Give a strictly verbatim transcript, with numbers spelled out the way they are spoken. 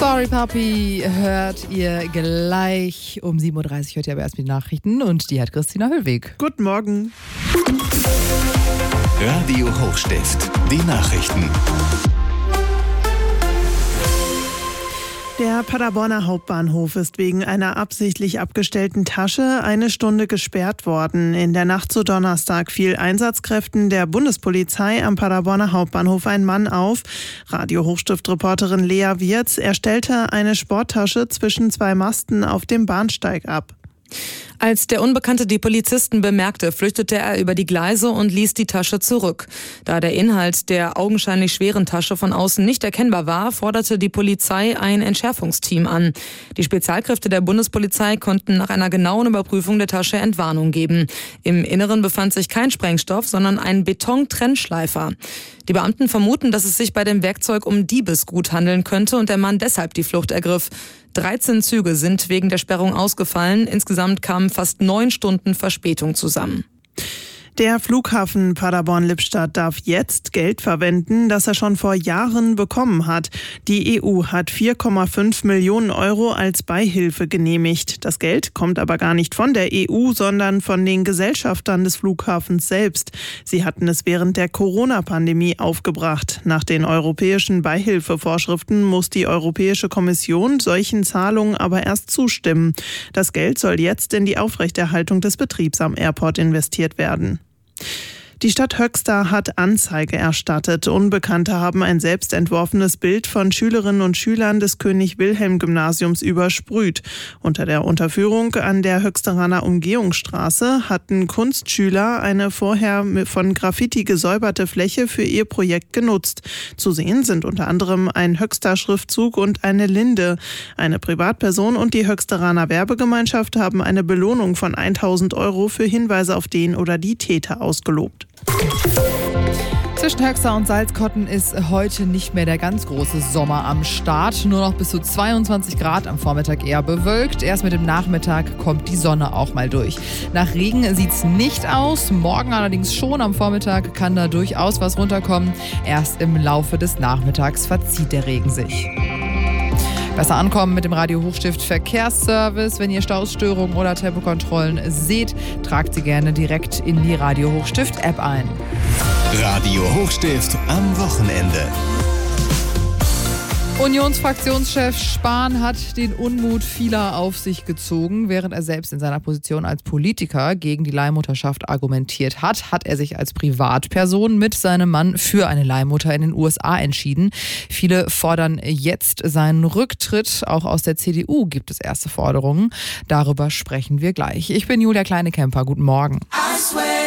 Sorry Papi hört ihr gleich. Um sieben Uhr dreißig hört ihr aber erst die Nachrichten und die hat Christina Höllweg. Guten Morgen. Radio Hochstift, die Nachrichten. Der Paderborner Hauptbahnhof ist wegen einer absichtlich abgestellten Tasche eine Stunde gesperrt worden. In der Nacht zu Donnerstag fiel Einsatzkräften der Bundespolizei am Paderborner Hauptbahnhof ein Mann auf. Radio Hochstift-Reporterin Lea Wirz, er stellte eine Sporttasche zwischen zwei Masten auf dem Bahnsteig ab. Als der Unbekannte die Polizisten bemerkte, flüchtete er über die Gleise und ließ die Tasche zurück. Da der Inhalt der augenscheinlich schweren Tasche von außen nicht erkennbar war, forderte die Polizei ein Entschärfungsteam an. Die Spezialkräfte der Bundespolizei konnten nach einer genauen Überprüfung der Tasche Entwarnung geben. Im Inneren befand sich kein Sprengstoff, sondern ein Betontrennschleifer. Die Beamten vermuten, dass es sich bei dem Werkzeug um Diebesgut handeln könnte und der Mann deshalb die Flucht ergriff. dreizehn Züge sind wegen der Sperrung ausgefallen. Insgesamt kamen fast neun Stunden Verspätung zusammen. Der Flughafen Paderborn-Lippstadt darf jetzt Geld verwenden, das er schon vor Jahren bekommen hat. Die E U hat vier Komma fünf Millionen Euro als Beihilfe genehmigt. Das Geld kommt aber gar nicht von der E U, sondern von den Gesellschaftern des Flughafens selbst. Sie hatten es während der Corona-Pandemie aufgebracht. Nach den europäischen Beihilfevorschriften muss die Europäische Kommission solchen Zahlungen aber erst zustimmen. Das Geld soll jetzt in die Aufrechterhaltung des Betriebs am Airport investiert werden. Die Stadt Höxter hat Anzeige erstattet. Unbekannte haben ein selbstentworfenes Bild von Schülerinnen und Schülern des König-Wilhelm-Gymnasiums übersprüht. Unter der Unterführung an der Höxteraner Umgehungsstraße hatten Kunstschüler eine vorher von Graffiti gesäuberte Fläche für ihr Projekt genutzt. Zu sehen sind unter anderem ein Höxter-Schriftzug und eine Linde. Eine Privatperson und die Höxteraner Werbegemeinschaft haben eine Belohnung von tausend Euro für Hinweise auf den oder die Täter ausgelobt. Zwischen Höxter und Salzkotten ist heute nicht mehr der ganz große Sommer am Start. Nur noch bis zu zweiundzwanzig Grad, am Vormittag eher bewölkt. Erst mit dem Nachmittag kommt die Sonne auch mal durch. Nach Regen sieht's nicht aus, morgen allerdings schon. Am Vormittag kann da durchaus was runterkommen. Erst im Laufe des Nachmittags verzieht der Regen sich. Besser ankommen mit dem Radio Hochstift Verkehrsservice. Wenn ihr Stausstörungen oder Tempokontrollen seht, tragt sie gerne direkt in die Radio Hochstift App ein. Radio Hochstift am Wochenende. Unionsfraktionschef Spahn hat den Unmut vieler auf sich gezogen. Während er selbst in seiner Position als Politiker gegen die Leihmutterschaft argumentiert hat, hat er sich als Privatperson mit seinem Mann für eine Leihmutter in den U S A entschieden. Viele fordern jetzt seinen Rücktritt. Auch aus der C D U gibt es erste Forderungen. Darüber sprechen wir gleich. Ich bin Julia Kleine-Kemper. Guten Morgen.